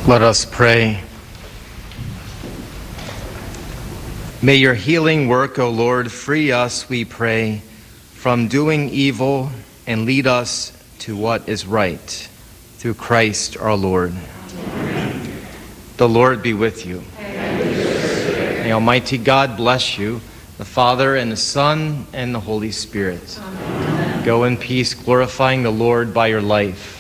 Let us pray. May your healing work, O Lord, free us, we pray, from doing evil and lead us to what is right. Through Christ our Lord. Amen. The Lord be with you. May Almighty God bless you, the Father and the Son and the Holy Spirit. Amen. Go in peace, glorifying the Lord by your life.